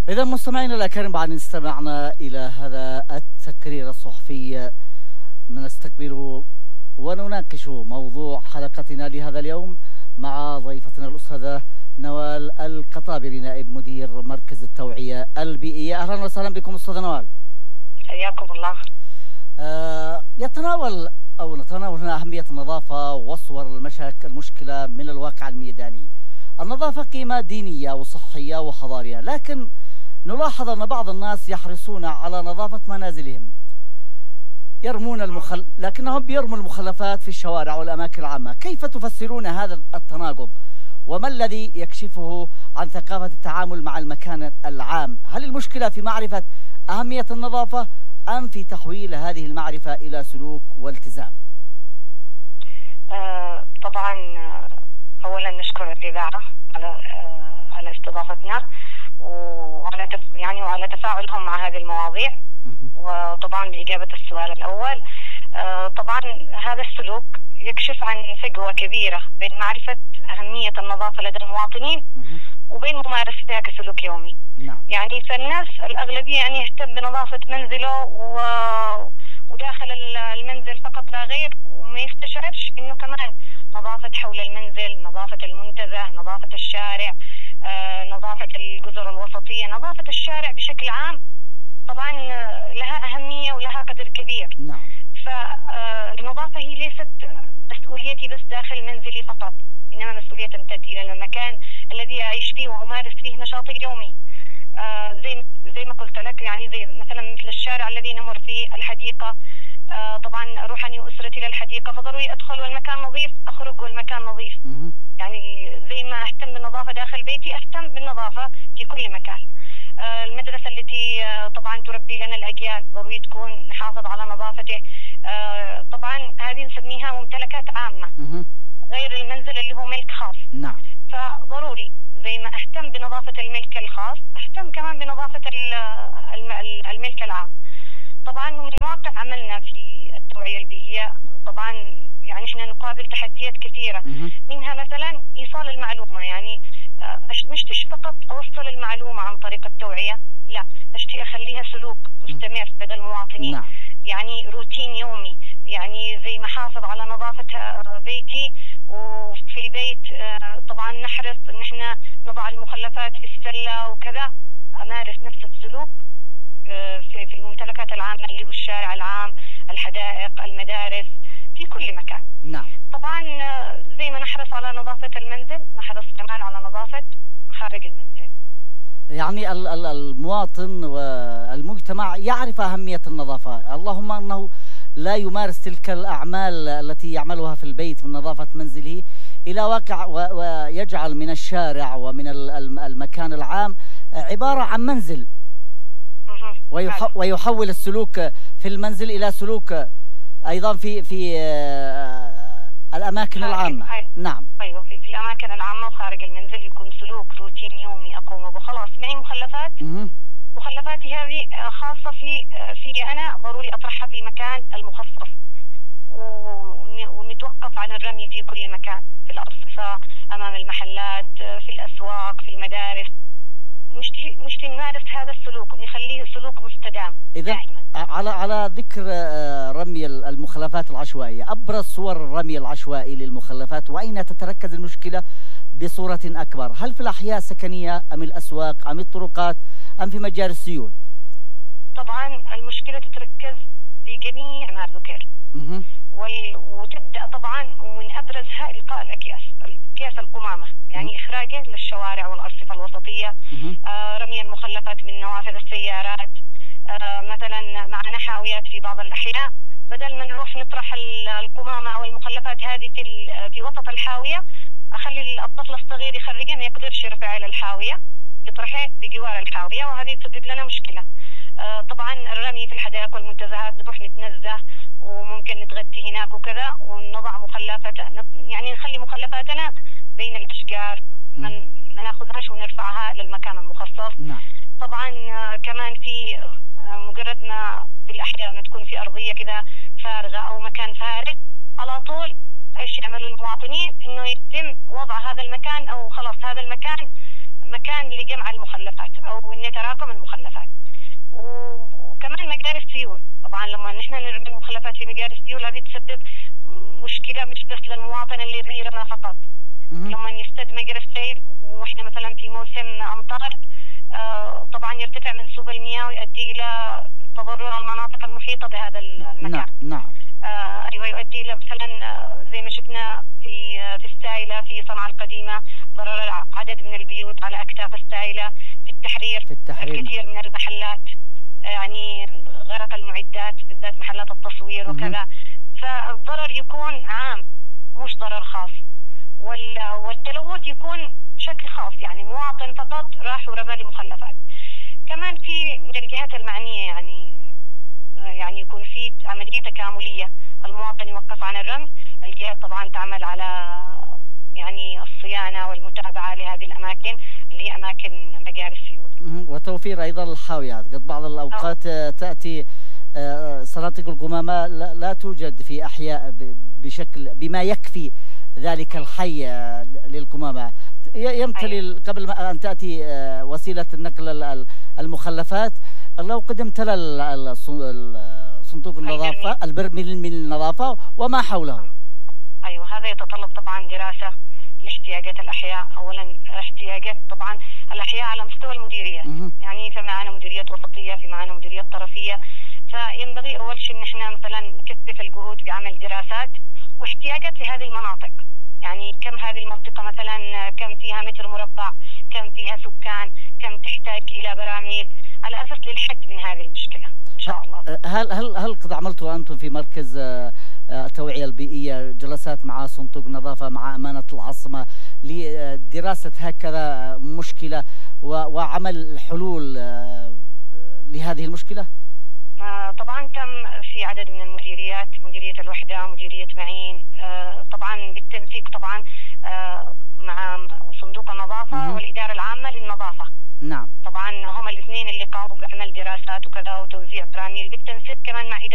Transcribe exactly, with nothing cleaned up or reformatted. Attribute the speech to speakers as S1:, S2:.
S1: إذا مستمعينا الأكارم، بعد أن استمعنا إلى هذا التقرير الصحفي نستقبل ونناقش موضوع حلقتنا لهذا اليوم مع ضيفتنا الأستاذة نوال القطابري، نائب مدير مركز التوعية البيئية. أهلا وسهلا بكم أستاذة نوال.
S2: حياكم الله.
S1: آه يتناول أو نتناول هنا أهمية النظافة وصور المشاكل المشكلة من الواقع الميداني. النظافة قيمة دينية وصحية وحضارية، لكن نلاحظ أن بعض الناس يحرصون على نظافة منازلهم، يرمون المخل... لكنهم بيرموا المخلفات في الشوارع والأماكن العامة. كيف تفسرون هذا التناقض؟ وما الذي يكشفه عن ثقافة التعامل مع المكان العام؟ هل المشكلة في معرفة أهمية النظافة أم في تحويل هذه المعرفة إلى سلوك والتزام؟
S2: آه طبعا أولا نشكر الإذاعة على آه على استضافتنا وعلى تف... يعني وعلى تفاعلهم مع هذه المواضيع. وطبعا لإجابة السؤال الأول، آه طبعا هذا السلوك يكشف عن فجوة كبيرة بين معرفة أهمية النظافة لدى المواطنين وبين ممارستها كسلوك يومي.
S1: نعم.
S2: يعني فالناس الأغلبية يعني يهتم بنظافة منزله و... وداخل المنزل فقط لا غير، وما يستشعرش إنه كمان نظافة حول المنزل، نظافة المنتزه، نظافة الشارع، آه، نظافة الجزر الوسطية، نظافة الشارع بشكل عام طبعا لها أهمية ولها قدر كبير.
S1: نعم.
S2: فالنظافة هي ليست مسؤوليتي بس داخل منزلي فقط، إنما مسؤولية تمتد إلى المكان الذي أعيش فيه وأمارس فيه نشاطي اليومي. آه زي زي ما قلت لك، يعني زي مثلا مثل الشارع الذي نمر فيه، الحديقة. آه طبعا أروح أنا وأسرتي إلى الحديقة، فضروري أدخل والمكان نظيف، أخرج والمكان نظيف.
S1: م-
S2: يعني زي ما أهتم بالنظافة داخل بيتي أهتم بالنظافة في كل مكان. آه المدرسة التي آه طبعا تربي لنا الأجيال ضروري تكون نحافظ على نظافته. آه طبعا هذه نسميها ممتلكات عامة
S1: م-
S2: غير المنزل اللي هو ملك خاص.
S1: نعم.
S2: فضروري زي ما أهتم بنظافة الملك الخاص أهتم كمان بنظافة الملك العام. طبعا من واقع عملنا في التوعية البيئية طبعا يعني احنا نقابل تحديات كثيرة، منها مثلا إيصال المعلومة. يعني مش تش فقط أوصل المعلومة عن طريق التوعية، لا، أشتي أخليها سلوك مستمر لدى المواطنين.
S1: نعم.
S2: يعني روتين يومي، يعني زي ما حافظ على نظافة بيتي وفي البيت طبعا نحرص ان احنا نضع المخلفات في السلة وكذا، امارس نفس السلوك في في الممتلكات العامة اللي هو الشارع العام، الحدائق، المدارس، في كل مكان.
S1: نعم.
S2: طبعا زي ما نحرص على نظافة المنزل نحرص كمان على نظافة خارج المنزل.
S1: يعني المواطن والمجتمع يعرف أهمية النظافة، اللهم أنه لا يمارس تلك الأعمال التي يعملها في البيت من نظافة منزله إلى واقع ويجعل من الشارع ومن المكان العام عبارة عن منزل، ويحول السلوك في المنزل إلى سلوك أيضا في في الأماكن العامة.
S2: أيوة.
S1: نعم.
S2: أيوة في, في الأماكن العامة وخارج المنزل يكون سلوك روتين يومي أقوم به. خلاص معي مخلفات، مخلفاتي هذه خاصة في في أنا ضروري أطرحها في المكان المخصص، ونتوقف عن الرمي في كل مكان، في الأرصفة، أمام المحلات، في الأسواق، في المدارس. نشتي نشتي نمارس هذا السلوك ونخليه سلوك مستدام.
S1: إذا على على ذكر رمي المخلفات العشوائية، أبرز صور الرمي العشوائي للمخلفات وأين تتركز المشكلة بصورة أكبر؟ هل في الأحياء السكنية أم الأسواق أم الطرقات أم في مجاري السيول؟
S2: طبعا المشكلة تتركز في جميع ما ذكر، وال... وتبدأ طبعا ومن أبرزها إلقاء الأكياس، أكياس القمامة، يعني إخراجه للشوارع والأرصفة الوسطية، آه رمي المخلفات من نوافذ السيارات، آه مثلا معنا حاويات في بعض الأحياء، بدل ما نروح نطرح القمامة أو المخلفات هذه في في وسط الحاوية، أخلي الطفل الصغير يخرجها ما يقدرش يرفعها إلى الحاوية، يطرحها بجوار الحاوية، وهذه تسبب لنا مشكلة. آه طبعا الرمي في الحدائق والمنتزهات، نروح نتنزه وممكن نتغدي هناك وكذا، ونضع مخلفات، يعني نخلي مخلفاتنا بين الأشجار، ما ناخذهاش ونرفعها للمكان المخصص.
S1: نعم.
S2: طبعا آه كمان في آه مجرد ما في الأحياء ما تكون في أرضية كذا فارغة أو مكان فارغ، على طول ايش يعملوا المواطنين؟ انه يتم وضع هذا المكان او خلاص هذا المكان مكان لجمع المخلفات أو إن يتراكم المخلفات. وكمان مجاري السيول، طبعا لما نحن نرمي المخلفات في مجاري السيول هذه تسبب مشكلة مش بس للمواطن اللي يرمي فقط. لما يستد مجرى السيل واحنا مثلا في موسم امطار آه طبعا يرتفع منسوب المياه ويؤدي الى تضرر المناطق المحيطه بهذا المكان.
S1: نعم نعم.
S2: آه ايوه يؤدي الى مثلا آه زي ما شفنا في آه في السايله في صنعاء القديمه، ضرر عدد من البيوت على اكتاف السايله. في التحرير
S1: في التحرير
S2: الكثير من المحلات آه يعني غرق المعدات بالذات محلات التصوير وكذا. فالضرر يكون عام مش ضرر خاص، والتلوث يكون بشكل خاص، يعني مواطن فقط راح ورمى لي مخلفات. كمان في من الجهات المعنية يعني يعني يكون في عملية تكاملية، المواطن يوقف عن الرمي، الجهات طبعا تعمل على يعني الصيانة والمتابعة لهذه الأماكن اللي هي أماكن مجاري السيول.
S1: وتوفير أيضا الحاويات، قد بعض الأوقات أوه. تأتي سناطق القمامة لا توجد في أحياء بشكل بما يكفي ذلك الحي للقمامة، يمتلي قبل ما أن تأتي وسيلة النقل المخلفات لو قدمت لها صندوق النظافة البرميل من النظافة وما حوله.
S2: أيوة هذا يتطلب طبعا دراسة لاحتياجات الأحياء. أولا احتياجات طبعا الأحياء على مستوى المديرية، يعني في معنا مديريات وسطية، في معنا مديريات طرفية، فينبغي أول شيء إن احنا مثلا نكثف الجهود بعمل دراسات واحتياجات لهذه المناطق، يعني كم هذه المنطقة مثلا كم فيها متر مربع، كم فيها سكان، كم تحتاج إلى براميل، على أساس للحد من هذه المشكلة إن شاء الله.
S1: هل هل هل قد عملتوا أنتم في مركز التوعية البيئية جلسات مع صندوق النظافة مع أمانة العاصمة لدراسة هكذا مشكلة وعمل حلول لهذه المشكلة؟
S2: طبعا تم في عدد من المديريات، مديرية الوحدة، مديرية معين، طبعا بالتنسيق طبعا مع صندوق النظافة مم. والإدارة العامة للنظافة.
S1: نعم.
S2: طبعا هم الاثنين اللي قاموا بعمل دراسات وكذا وتوزيع براميل بالتنسيق كمان